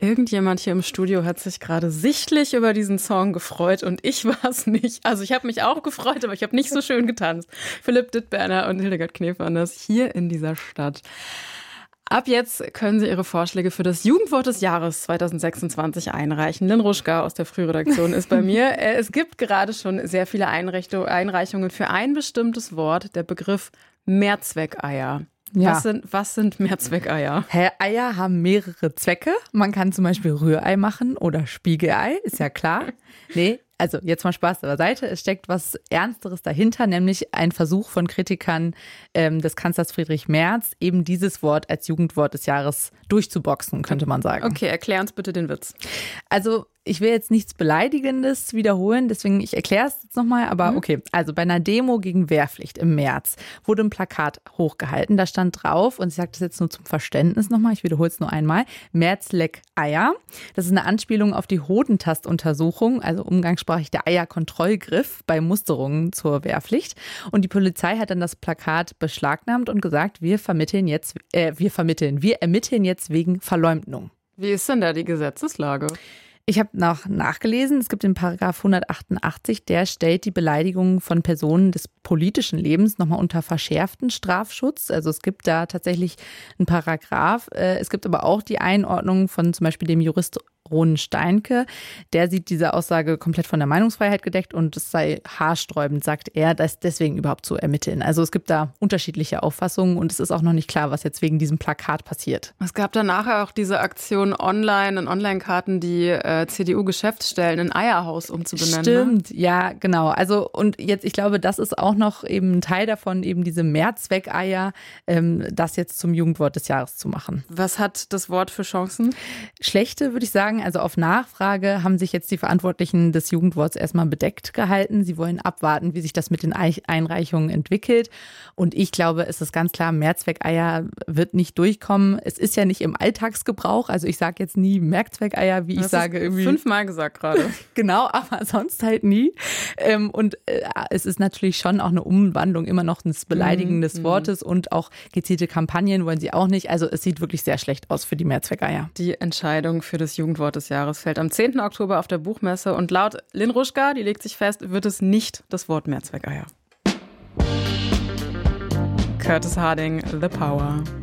Irgendjemand hier im Studio hat sich gerade sichtlich über diesen Song gefreut und ich war es nicht. Also ich habe mich auch gefreut, aber ich habe nicht so schön getanzt. Philipp Dittberner und Hildegard Knef hier in dieser Stadt. Ab jetzt können Sie Ihre Vorschläge für das Jugendwort des Jahres 2026 einreichen. Lynn Ruschka aus der Frühredaktion ist bei mir. Es gibt gerade schon sehr viele Einreichungen für ein bestimmtes Wort, der Begriff Mehrzweckeier. Ja. Was sind Mehrzweckeier? Eier haben mehrere Zwecke. Man kann zum Beispiel Rührei machen oder Spiegelei, ist ja klar. Nee, also jetzt mal Spaß beiseite. Es steckt was Ernsteres dahinter, nämlich ein Versuch von Kritikern des Kanzlers Friedrich Merz, eben dieses Wort als Jugendwort des Jahres durchzuboxen, könnte man sagen. Okay, erklär uns bitte den Witz. Also ich will jetzt nichts Beleidigendes wiederholen, deswegen ich erkläre es jetzt nochmal, aber okay. Also bei einer Demo gegen Wehrpflicht im März wurde ein Plakat hochgehalten, da stand drauf, und ich sage das jetzt nur zum Verständnis nochmal, ich wiederhole es nur einmal, Merz leck Eier. Das ist eine Anspielung auf die Hodentastuntersuchung, also umgangssprachlich der Eierkontrollgriff bei Musterungen zur Wehrpflicht. Und die Polizei hat dann das Plakat beschlagnahmt und gesagt, wir ermitteln jetzt wegen Verleumdung. Wie ist denn da die Gesetzeslage? Ich habe nachgelesen, es gibt den Paragraph 188, der stellt die Beleidigung von Personen des politischen Lebens nochmal unter verschärften Strafschutz. Also es gibt da tatsächlich einen Paragraph. Es gibt aber auch die Einordnung von zum Beispiel dem Jurist Ron Steinke. Der sieht diese Aussage komplett von der Meinungsfreiheit gedeckt und es sei haarsträubend, sagt er, das deswegen überhaupt zu ermitteln. Also es gibt da unterschiedliche Auffassungen und es ist auch noch nicht klar, was jetzt wegen diesem Plakat passiert. Es gab dann nachher auch diese Aktion in Online-Karten, die CDU-Geschäftsstellen in Eierhaus umzubenennen. Stimmt, ne? Ja, genau. Also und jetzt, ich glaube, das ist auch noch eben ein Teil davon, eben diese Mehrzweckeier, das jetzt zum Jugendwort des Jahres zu machen. Was hat das Wort für Chancen? Schlechte, würde ich sagen. Also auf Nachfrage haben sich jetzt die Verantwortlichen des Jugendworts erstmal bedeckt gehalten. Sie wollen abwarten, wie sich das mit den Einreichungen entwickelt. Und ich glaube, es ist ganz klar, Mehrzweckeier wird nicht durchkommen. Es ist ja nicht im Alltagsgebrauch. Also ich sage jetzt nie Mehrzweckeier, wie ich sage. Irgendwie 5-mal gesagt gerade. Genau, aber sonst halt nie. Und es ist natürlich schon auch eine Umwandlung immer noch eines beleidigenden Wortes und auch gezielte Kampagnen wollen sie auch nicht. Also es sieht wirklich sehr schlecht aus für die Mehrzweckeier. Die Entscheidung für das Jugendwort des Jahres fällt am 10. Oktober auf der Buchmesse und laut Lynn Ruschka, die legt sich fest, wird es nicht das Wort Mehrzweckeier. Curtis Harding, The Power.